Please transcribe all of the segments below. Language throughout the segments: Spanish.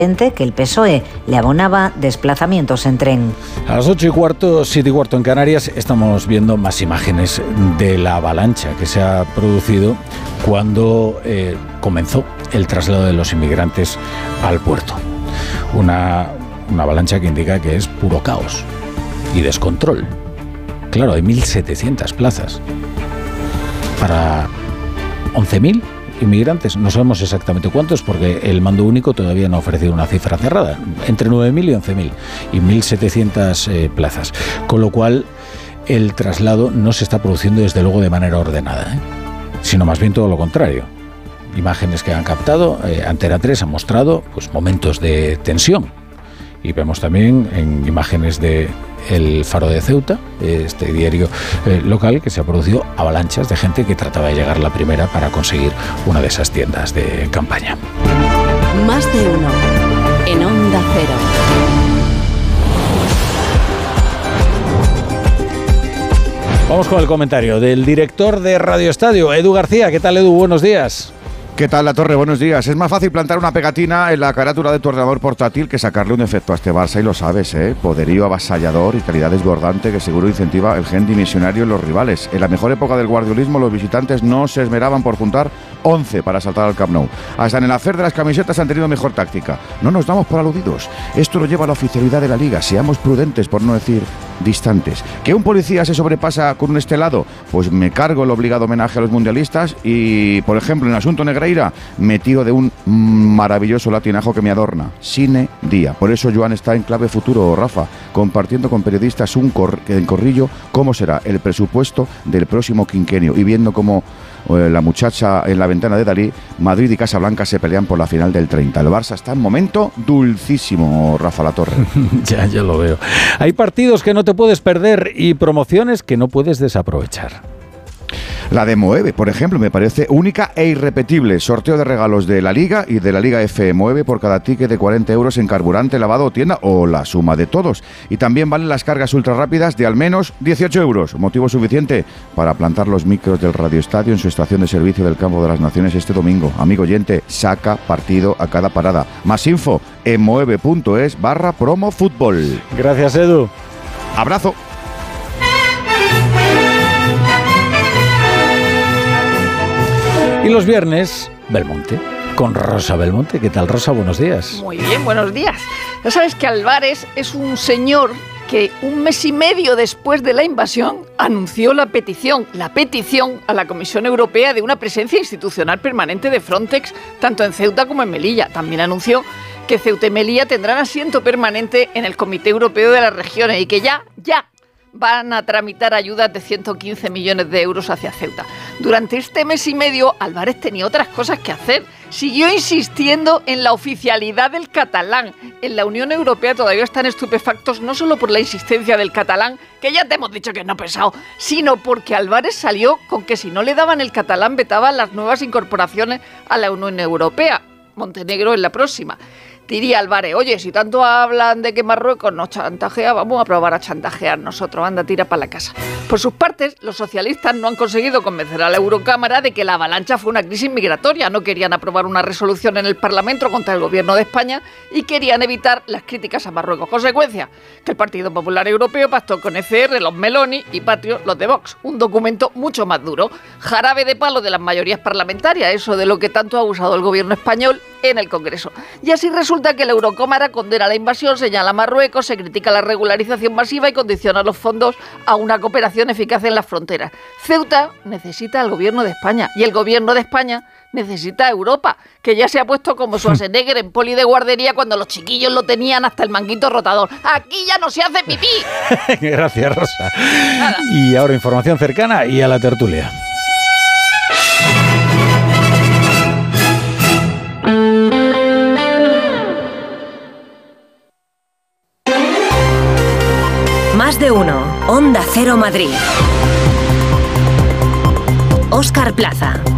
que el PSOE le abonaba desplazamientos en tren. A las 8:15, 7:15 en Canarias, estamos viendo más imágenes de la avalancha que se ha producido cuando comenzó el traslado de los inmigrantes al puerto. Una avalancha que indica que es puro caos y descontrol. Claro, hay 1.700 plazas para 11.000 inmigrantes. No sabemos exactamente cuántos porque el mando único todavía no ha ofrecido una cifra cerrada. Entre 9.000 y 11.000 y 1.700 plazas. Con lo cual el traslado no se está produciendo desde luego de manera ordenada, sino más bien todo lo contrario. Imágenes que han captado, Antena 3 ha mostrado pues momentos de tensión. Y vemos también en imágenes de El Faro de Ceuta, este diario local, que se ha producido avalanchas de gente que trataba de llegar la primera para conseguir una de esas tiendas de campaña. Más de uno en Onda Cero. Vamos con el comentario del director de Radio Estadio, Edu García. ¿Qué tal, Edu? Buenos días. ¿Qué tal, La Torre? Buenos días. Es más fácil plantar una pegatina en la carátula de tu ordenador portátil que sacarle un efecto a este Barça, y lo sabes, ¿eh? Poderío avasallador y calidad desbordante que seguro incentiva el gen dimisionario en los rivales. En la mejor época del guardiolismo, los visitantes no se esmeraban por juntar 11 para saltar al Camp Nou. Hasta en el hacer de las camisetas han tenido mejor táctica. No nos damos por aludidos. Esto lo lleva a la oficialidad de la Liga. Seamos prudentes, por no decir distantes. ¿Que un policía se sobrepasa con un estelado? Pues me cargo el obligado homenaje a los mundialistas y, por ejemplo, en el asunto Negreira, me tiro de un maravilloso latinajo que me adorna. Sine día. Por eso Joan está en clave futuro, Rafa, compartiendo con periodistas en corrillo cómo será el presupuesto del próximo quinquenio y viendo cómo la muchacha en la ventana de Dalí, Madrid y Casablanca se pelean por la final del 30. El Barça está en momento dulcísimo, Rafa La Torre. Ya lo veo. Hay partidos que no te puedes perder y promociones que no puedes desaprovechar. La de Moeve, por ejemplo, me parece única e irrepetible. Sorteo de regalos de la Liga y de la Liga F. Moeve por cada ticket de 40 euros en carburante, lavado o tienda, o la suma de todos. Y también valen las cargas ultra rápidas de al menos 18 euros. Motivo suficiente para plantar los micros del Radio Estadio en su estación de servicio del Campo de las Naciones este domingo. Amigo oyente, saca partido a cada parada. Más info en moeve.es/promofutbol. Gracias, Edu. Abrazo. Y los viernes, Belmonte, con Rosa Belmonte. ¿Qué tal, Rosa? Buenos días. Muy bien, buenos días. Ya sabes que Álvarez es un señor que un mes y medio después de la invasión anunció la petición a la Comisión Europea de una presencia institucional permanente de Frontex, tanto en Ceuta como en Melilla. También anunció que Ceuta y Melilla tendrán asiento permanente en el Comité Europeo de las Regiones y que ya van a tramitar ayudas de 115 millones de euros hacia Ceuta. Durante este mes y medio, Álvarez tenía otras cosas que hacer. Siguió insistiendo en la oficialidad del catalán. En la Unión Europea todavía están estupefactos, no solo por la insistencia del catalán, que ya te hemos dicho que no ha pesado, sino porque Álvarez salió con que si no le daban el catalán, vetaban las nuevas incorporaciones a la Unión Europea. Montenegro en la próxima. Diría Álvarez, oye, si tanto hablan de que Marruecos nos chantajea, vamos a probar a chantajear nosotros, anda, tira para la casa. Por sus partes, los socialistas no han conseguido convencer a la Eurocámara de que la avalancha fue una crisis migratoria. No querían aprobar una resolución en el Parlamento contra el gobierno de España y querían evitar las críticas a Marruecos. Consecuencia, que el Partido Popular Europeo pactó con ECR, los Meloni, y Patriot, los de Vox. Un documento mucho más duro. Jarabe de palo de las mayorías parlamentarias, eso de lo que tanto ha abusado el gobierno español en el Congreso. Y así resulta que la Eurocámara condena la invasión, señala a Marruecos, se critica la regularización masiva y condiciona los fondos a una cooperación eficaz en las fronteras. Ceuta necesita al gobierno de España y el gobierno de España necesita a Europa, que ya se ha puesto como Schwarzenegger en poli de guardería cuando los chiquillos lo tenían hasta el manguito rotador. Aquí ya no se hace pipí. Gracias, Rosa. Nada. Y ahora información cercana y a la tertulia. Más de uno. Onda Cero Madrid. Óscar Plaza.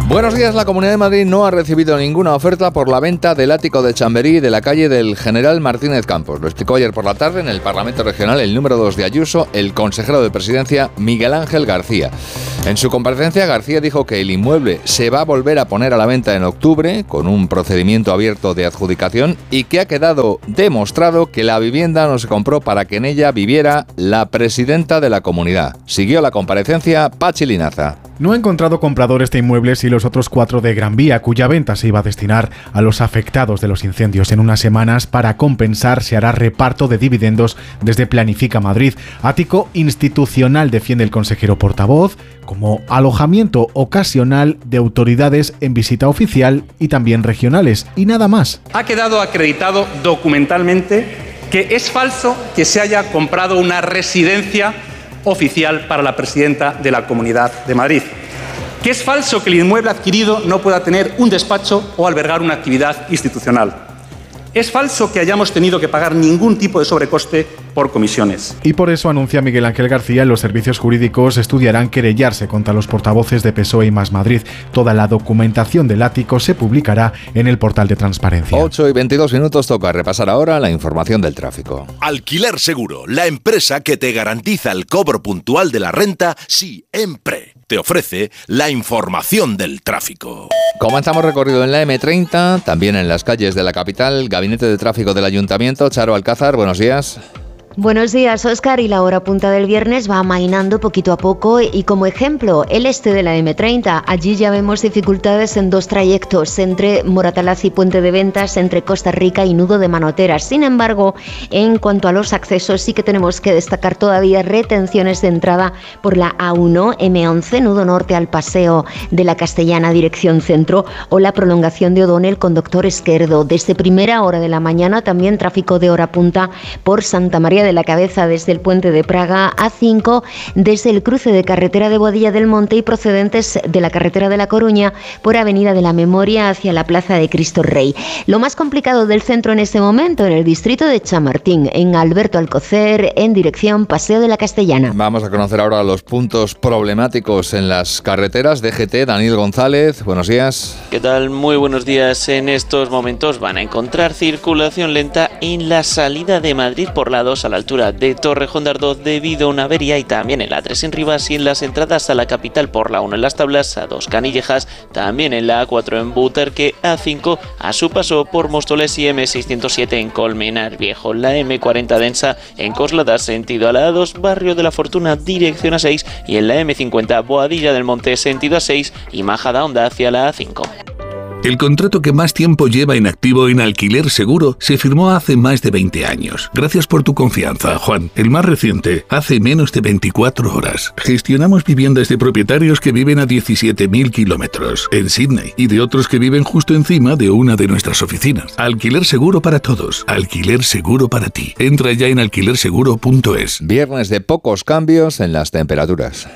Buenos días. La Comunidad de Madrid no ha recibido ninguna oferta por la venta del ático de Chamberí de la calle del General Martínez Campos. Lo explicó ayer por la tarde en el Parlamento Regional el número 2 de Ayuso, el consejero de Presidencia Miguel Ángel García. En su comparecencia, García dijo que el inmueble se va a volver a poner a la venta en octubre con un procedimiento abierto de adjudicación y que ha quedado demostrado que la vivienda no se compró para que en ella viviera la presidenta de la comunidad. Siguió la comparecencia Pachi Linaza. No ha encontrado comprador este inmueble y los otros 4 de Gran Vía, cuya venta se iba a destinar a los afectados de los incendios. En unas semanas, para compensar, se hará reparto de dividendos desde Planifica Madrid. Ático institucional, defiende el consejero portavoz, como alojamiento ocasional de autoridades en visita oficial y también regionales. Y nada más. Ha quedado acreditado documentalmente que es falso que se haya comprado una residencia oficial para la presidenta de la Comunidad de Madrid. Que es falso que el inmueble adquirido no pueda tener un despacho o albergar una actividad institucional. Es falso que hayamos tenido que pagar ningún tipo de sobrecoste por comisiones. Y por eso, anuncia Miguel Ángel García, los servicios jurídicos estudiarán querellarse contra los portavoces de PSOE y Más Madrid. Toda la documentación del ático se publicará en el portal de transparencia. 8:22, toca repasar ahora la información del tráfico. Alquiler Seguro, la empresa que te garantiza el cobro puntual de la renta siempre. Te ofrece la información del tráfico. Comenzamos recorrido en la M30, también en las calles de la capital. Gabinete de Tráfico del Ayuntamiento, Charo Alcázar, buenos días. Buenos días, Óscar. Y la hora punta del viernes va amainando poquito a poco y como ejemplo el este de la M30. Allí ya vemos dificultades en 2 trayectos, entre Moratalaz y Puente de Ventas, entre Costa Rica y Nudo de Manoteras. Sin embargo, en cuanto a los accesos, sí que tenemos que destacar todavía retenciones de entrada por la A1, M11, Nudo Norte al Paseo de la Castellana, dirección centro, o la prolongación de O'Donnell con Doctor Esquerdo. Desde primera hora de la mañana también tráfico de hora punta por Santa María de la Cabeza desde el Puente de Praga, A5 desde el cruce de carretera de Boadilla del Monte y procedentes de la carretera de La Coruña por Avenida de la Memoria hacia la Plaza de Cristo Rey. Lo más complicado del centro en este momento en el distrito de Chamartín, en Alberto Alcocer, en dirección Paseo de la Castellana. Vamos a conocer ahora los puntos problemáticos en las carreteras. DGT, Daniel González, buenos días. ¿Qué tal? Muy buenos días. En estos momentos van a encontrar circulación lenta en la salida de Madrid por la 2 a la altura de Torrejón de Ardoz debido a una avería, y también en la 3 en Rivas y en las entradas a la capital por la 1 en Las Tablas, A2 Canillejas, también en la A4 en Butarque, A5 a su paso por Móstoles y M607 en Colmenar Viejo, la M40 densa en Coslada sentido a la A2 Barrio de la Fortuna dirección A6 y en la M50 Boadilla del Monte sentido A6 y Majadahonda hacia la A5. El contrato que más tiempo lleva inactivo en Alquiler Seguro se firmó hace más de 20 años. Gracias por tu confianza, Juan. El más reciente, hace menos de 24 horas. Gestionamos viviendas de propietarios que viven a 17.000 kilómetros en Sydney y de otros que viven justo encima de una de nuestras oficinas. Alquiler Seguro para todos. Alquiler Seguro para ti. Entra ya en alquilerseguro.es. Viernes de pocos cambios en las temperaturas.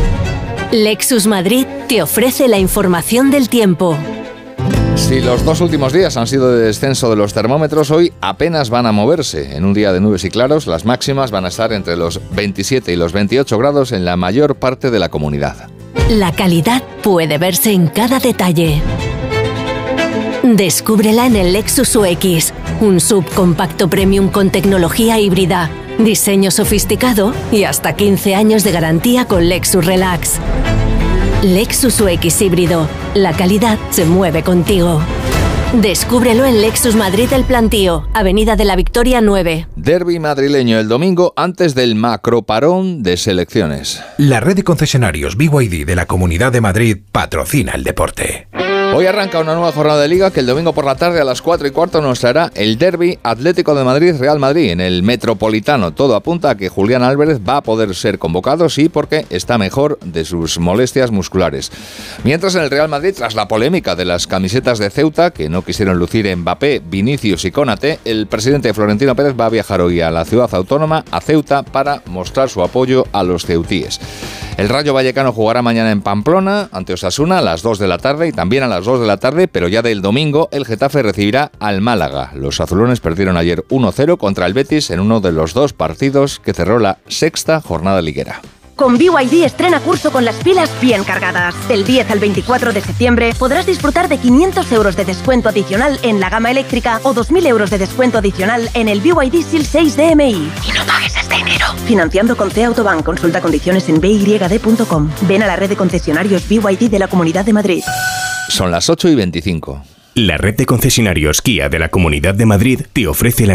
Lexus Madrid te ofrece la información del tiempo. Si los 2 últimos días han sido de descenso de los termómetros, hoy apenas van a moverse. En un día de nubes y claros, las máximas van a estar entre los 27 y los 28 grados en la mayor parte de la comunidad. La calidad puede verse en cada detalle. Descúbrela en el Lexus UX, un subcompacto premium con tecnología híbrida, diseño sofisticado y hasta 15 años de garantía con Lexus Relax. Lexus UX híbrido. La calidad se mueve contigo. Descúbrelo en Lexus Madrid El Plantío, Avenida de la Victoria 9. Derbi madrileño el domingo antes del macroparón de selecciones. La red de concesionarios BYD de la Comunidad de Madrid patrocina el deporte. Hoy arranca una nueva jornada de Liga que el domingo por la tarde a las 4:15 nos traerá el derbi Atlético de Madrid-Real Madrid en el Metropolitano. Todo apunta a que Julián Álvarez va a poder ser convocado, sí, porque está mejor de sus molestias musculares. Mientras en el Real Madrid, tras la polémica de las camisetas de Ceuta, que no quisieron lucir Mbappé, Vinicius y Konaté, el presidente Florentino Pérez va a viajar hoy a la ciudad autónoma, a Ceuta, para mostrar su apoyo a los ceutíes. El Rayo Vallecano jugará mañana en Pamplona ante Osasuna a las 2 de la tarde y también a las 2 de la tarde, pero ya del domingo el Getafe recibirá al Málaga. Los azulones perdieron ayer 1-0 contra el Betis en uno de los 2 partidos que cerró la 6ª jornada liguera. Con BYD estrena curso con las pilas bien cargadas. Del 10 al 24 de septiembre podrás disfrutar de 500 euros de descuento adicional en la gama eléctrica o 2.000 euros de descuento adicional en el BYD Seal 6 DMI. Y no pagues este enero. Financiando con C Autobank. Consulta condiciones en byd.com. Ven a la red de concesionarios BYD de la Comunidad de Madrid. Son las 8:25. La red de concesionarios Kia de la Comunidad de Madrid te ofrece la